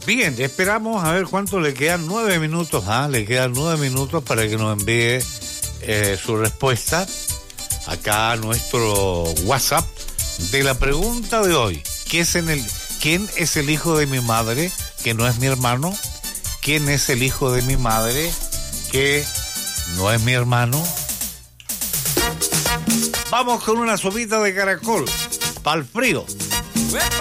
Bien, esperamos a ver cuánto le quedan. 9 minutos, le quedan 9 minutos para que nos envíe su respuesta acá a nuestro WhatsApp de la pregunta de hoy. ¿Quién es el hijo de mi madre que no es mi hermano? ¿Quién es el hijo de mi madre que no es mi hermano? Vamos con una sopita de caracol para el frío.